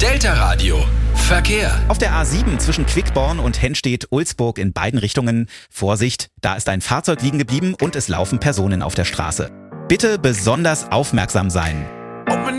Delta Radio. Verkehr. Auf der A7 zwischen Quickborn und Henstedt-Ulzburg in beiden Richtungen. Vorsicht, da ist ein Fahrzeug liegen geblieben und es laufen Personen auf der Straße. Bitte besonders aufmerksam sein.